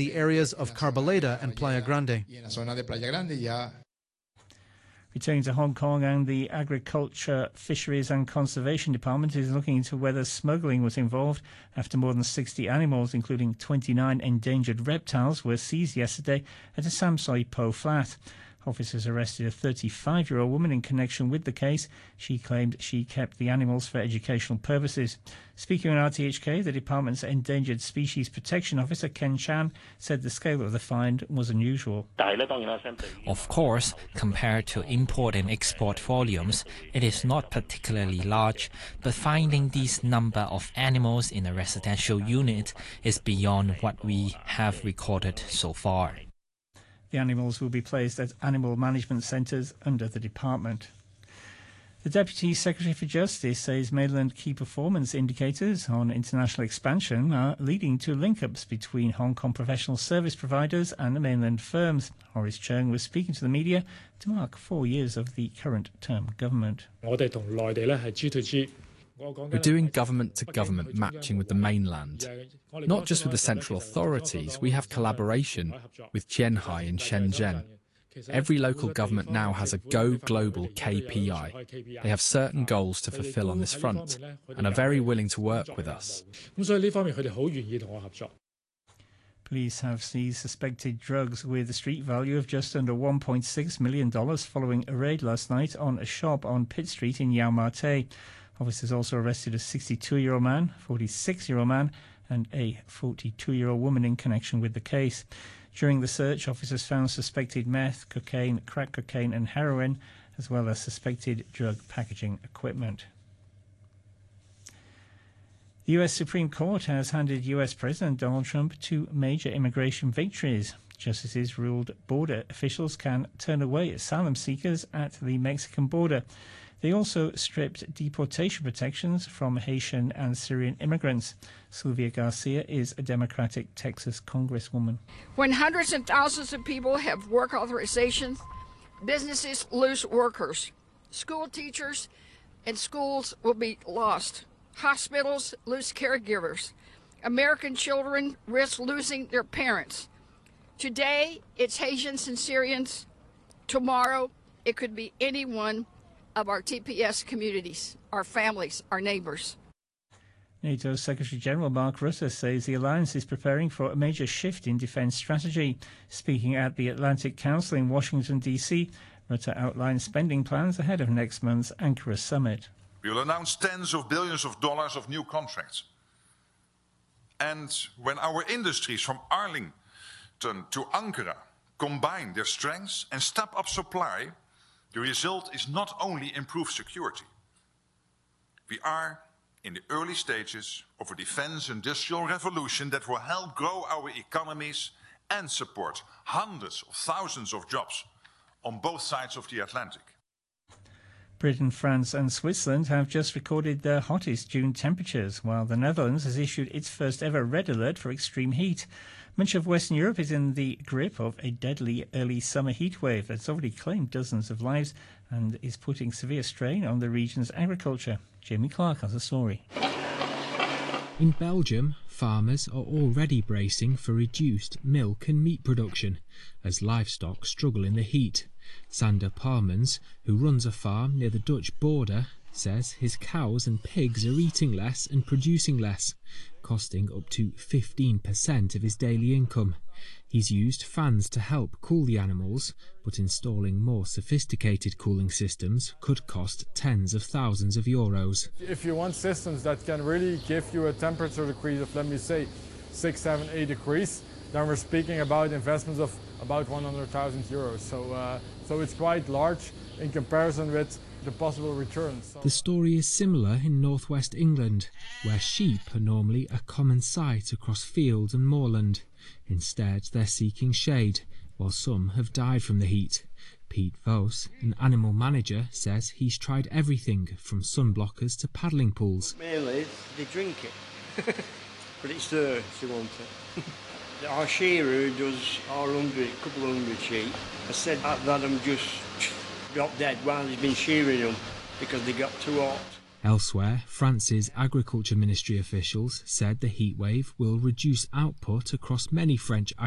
the areas of Carbaleda and Playa Grande. Returning to Hong Kong, and the Agriculture, Fisheries and Conservation Department is looking into whether smuggling was involved after more than 60 animals, including 29 endangered reptiles, were seized yesterday at a Sam Soi Po flat. Officers arrested a 35-year-old woman in connection with the case. She claimed she kept the animals for educational purposes. Speaking on RTHK, the department's Endangered Species Protection Officer, Ken Chan, said the scale of the find was unusual. Of course, compared to import and export volumes, it is not particularly large, but finding this number of animals in a residential unit is beyond what we have recorded so far. The animals will be placed at animal management centres under the department. The Deputy Secretary for Justice says mainland key performance indicators on international expansion are leading to link-ups between Hong Kong professional service providers and the mainland firms. Horace Cheung was speaking to the media to mark 4 years of the current term government. We're doing government-to-government matching with the mainland. Not just with the central authorities, we have collaboration with Qianhai and Shenzhen. Every local government now has a Go Global KPI. They have certain goals to fulfill on this front and are very willing to work with us. Police have seized suspected drugs with a street value of just under $1.6 million following a raid last night on a shop on Pitt Street in Yau Ma Tei. Officers also arrested a 62-year-old man, 46-year-old man and a 42-year-old woman in connection with the case. During the search, officers found suspected meth, cocaine, crack cocaine and heroin, as well as suspected drug packaging equipment. The US Supreme Court has handed US President Donald Trump 2 major immigration victories. Justices ruled border officials can turn away asylum seekers at the Mexican border. They also stripped deportation protections from Haitian and Syrian immigrants. Sylvia Garcia is a Democratic Texas congresswoman. When hundreds of thousands of people have work authorizations, businesses lose workers. School teachers and schools will be lost. Hospitals lose caregivers. American children risk losing their parents. Today, it's Haitians and Syrians. Tomorrow, it could be any one of our TPS communities, our families, our neighbors. NATO Secretary General Mark Rutte says the alliance is preparing for a major shift in defence strategy. Speaking at the Atlantic Council in Washington, D.C., Rutte outlined spending plans ahead of next month's Ankara summit. We will announce tens of billions of dollars of new contracts. And when our industries from Arlington to Ankara combine their strengths and step up supply, the result is not only improved security. We are in the early stages of a defense industrial revolution that will help grow our economies and support hundreds of thousands of jobs on both sides of the Atlantic. Britain, France and Switzerland have just recorded their hottest June temperatures, while the Netherlands has issued its first ever red alert for extreme heat. Much of Western Europe is in the grip of a deadly early summer heatwave that's already claimed dozens of lives and is putting severe strain on the region's agriculture. Jamie Clark has a story. In Belgium, farmers are already bracing for reduced milk and meat production as livestock struggle in the heat. Sander Parmans, who runs a farm near the Dutch border, says his cows and pigs are eating less and producing less, costing up to 15% of his daily income. He's used fans to help cool the animals, but installing more sophisticated cooling systems could cost tens of thousands of euros. If you want systems that can really give you a temperature decrease of, let me say, 6, 7, 8 degrees, then we're speaking about investments of about 100,000 euros. So it's quite large in comparison with the possible returns. The story is similar in northwest England, where sheep are normally a common sight across fields and moorland. Instead, they're seeking shade, while some have died from the heat. Pete Vos, an animal manager, says he's tried everything from sunblockers to paddling pools. Mainly, they drink it, but it's there if you want it. Our shearer who does our couple of hundred sheep, I said that I'm just dropped dead while he's been shearing them because they got too hot. Elsewhere, France's agriculture ministry officials said the heatwave will reduce output across many French